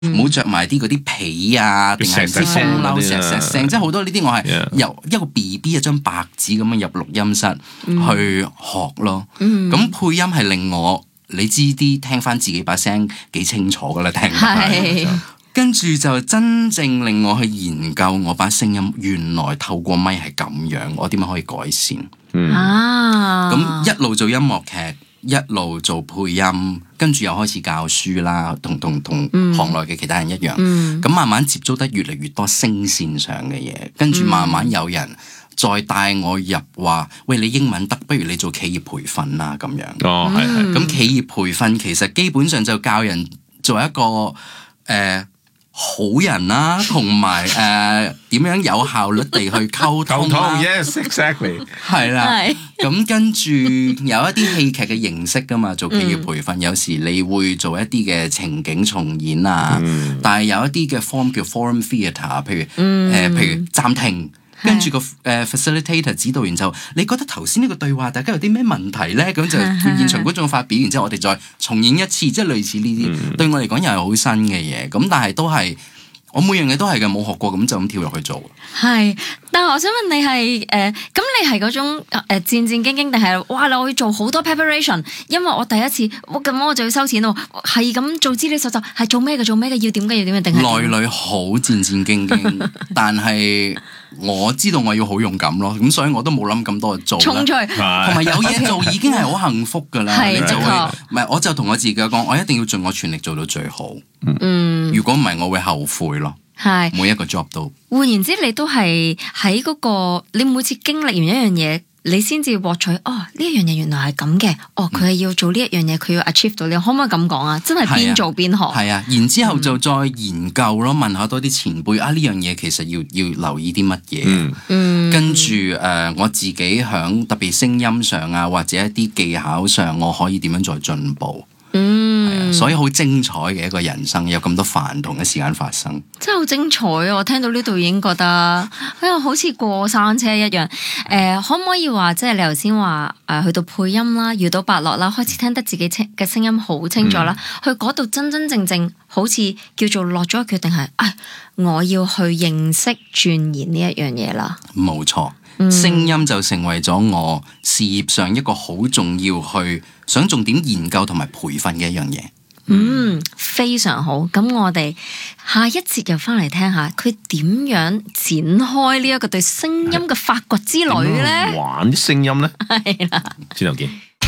唔好着埋啲嗰啲皮啊，定係啲風褸石聲，即係好多呢啲我係由一個 BB 一張白紙咁樣入錄音室去學咯。咁配音係令我你知啲聽翻自己把聲幾清楚噶啦，聽翻。跟住就真正令我去研究我把聲音，原來透過咪係咁樣，我點樣可以改善？咁一路做音樂劇。一路做配音，跟住又開始教書啦，同行內嘅其他人一樣。咁慢慢接觸得越嚟越多聲線上嘅嘢，跟住慢慢有人再帶我入話，喂，你英文得，不如你做企業培訓啦咁樣。咁企業培訓其實基本上就教人做一個好人啦，同埋點樣有效率地去溝通啦。 Yes, exactly。 係啦，咁跟住有一啲戲劇嘅形式噶嘛，做企業培訓，有時你會做一啲嘅情景重演啊，但係有一啲嘅 form 叫 forum theatre， 譬如暫停。跟住個facilitator 指導完就，你覺得頭先呢個對話大家有啲咩問題咧？咁就現場觀眾發表，然之後我哋再重演一次，即係類似呢啲，對我嚟講又係好新嘅嘢。咁但係都係我每樣嘢都係嘅，冇學過咁就咁跳入去做。係， 但係我想問你係咁你係嗰種戰戰兢兢，定係哇你我要做好多 preparation？ 因為我第一次咁我就要收錢咯，係咁做資料搜集，係做咩嘅？要點嘅？定係內裏好戰戰兢兢，但係我知道我要好勇敢咯，咁所以我都冇諗咁多去做啦。衝出去，同埋有嘢做已經係好幸福噶啦。你就會唔係，我就同我自己講，我一定要盡我全力做到最好。如果唔係，我會後悔咯。係每一個 job 都。 換言之，你都係喺嗰個你每次經歷完一樣嘢，你先至獲取呢一樣嘢原來係咁嘅。佢係要做呢一樣嘢，佢要 achieve 到，你可唔可以咁講啊？真係邊做邊學。係啊， 然之後就再研究咯，問下多啲前輩呢樣嘢其實要留意啲乜嘢。跟住我自己響特別聲音上啊，或者一啲技巧上，我可以點樣再進步。所以好精彩嘅一個人生，有咁多煩同嘅時間發生， 真係好精彩啊！我聽到呢度已經覺得好似過山車一樣。可唔可以話即係你頭先話去到配音啦，遇到伯樂啦，開始聽得自己嘅聲音好清楚啦，去嗰度真真正正好似叫做落咗個決定係，我要去認識鑽研呢一樣嘢啦。 冇錯。聲音就成為咗我事業上一個好重要去想重點研究同埋培訓嘅一樣嘢。 非常好。咁我哋下一節又翻嚟聽下佢點樣展開呢一個對聲音嘅發掘之旅咧？ 玩啲聲音咧， 係啦， 轉頭見。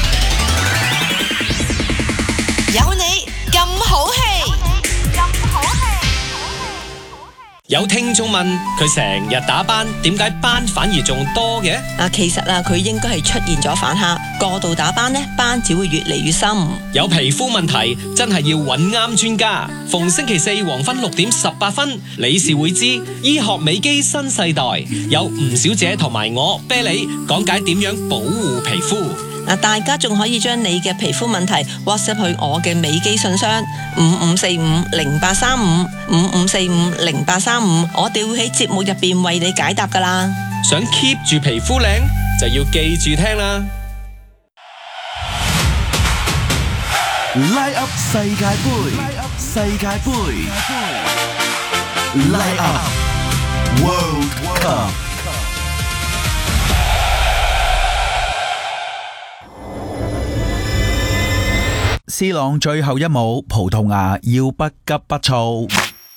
有你咁好氣。 有聽眾問佢成日打斑，點解斑反而仲多嘅？ 其實佢應該係出現咗反黑，過度打斑呢，斑只會越嚟越深。 有皮膚問題真係要揾啱專家。逢星期四黃昏6:18，理事會知醫學美肌新世代，有吳小姐同埋我啤梨講解點樣保護皮膚。 大家仲可以將你嘅皮膚問題 WhatsApp 去我嘅美肌信箱5545083555450835，我哋會喺節目入邊為你解答噶啦。 想 keep 住皮膚靚，就要記住聽啦。 Light Up 世界盃，Light Up World Cup。C 朗最後一舞，葡萄牙要不急不躁。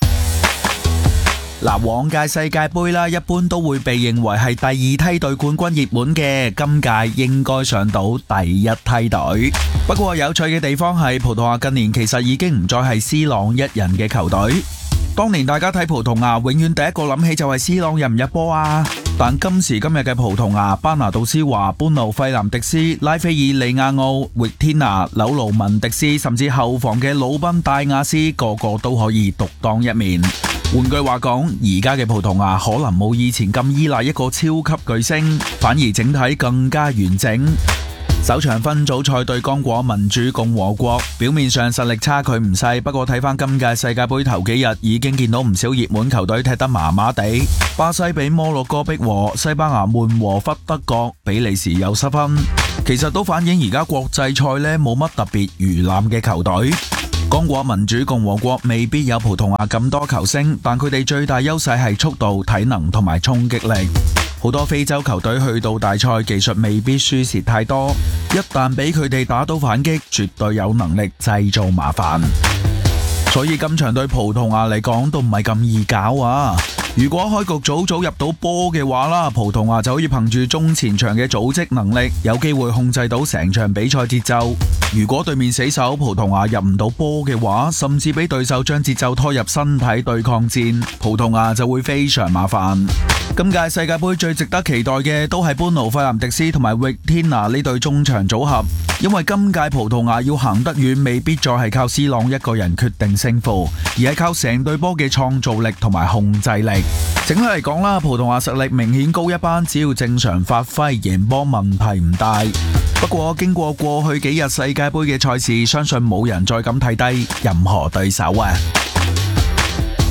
往屆世界盃啦，一般都會被認為係第二梯隊冠軍熱門嘅，今屆應該上到第一梯隊。不過有趣嘅地方係，葡萄牙近年其實已經唔再係 C 朗一人嘅球隊。當年大家睇葡萄牙，永遠第一個諗起就係 C 朗入唔入波啊！但今時今日嘅葡萄牙，班拿杜斯華、班奴費南迪斯、拉斐爾利亞奧、域天拿、紐盧文迪斯，甚至後防嘅魯賓戴亞斯，個個都可以獨當一面。換句話講，而家嘅葡萄牙可能冇以前咁依賴一個超級巨星，反而整體更加完整。首場分組賽對剛果民主共和國，表面上實力差距唔細，不過睇翻今屆世界盃頭幾日，已經見到唔少熱門球隊踢得麻麻地。巴西比摩洛哥逼和，西班牙悶和忽德國，比利時有失分。其實都反映而家國際賽呢冇乜特別魚腩嘅球隊。 剛果民主共和國未必有葡萄牙咁多球星，但佢哋最大優勢係速度、體能同埋衝擊力。好多非洲球隊去到大賽，技術未必輸蝕太多，一旦俾佢哋打到反擊，絕對有能力製造麻煩。所以今場對葡萄牙嚟講都唔係咁易搞啊！如果開局早早入到波嘅話啦，葡萄牙就可以憑住中前場嘅組織能力，有機會控制到成場比賽節奏。如果對面死守葡萄牙入唔到波嘅話，甚至俾對手將節奏拖入身體對抗戰，葡萄牙就會非常麻煩。今屆世界盃最值得期待嘅都係班奴費南迪斯同埋域天拿呢對中場組合，因為今屆葡萄牙要行得遠，未必再係靠 C 朗一個人決定勝負，而係靠成隊波嘅創造力同埋控制力。整體嚟講啦，葡萄牙實力明顯高一班，只要正常發揮，贏波問題唔大。不過經過過去幾日世界盃嘅賽事，相信冇人再敢睇低任何對手啊！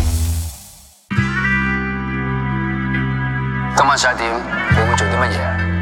今晚11點，你會做啲乜嘢？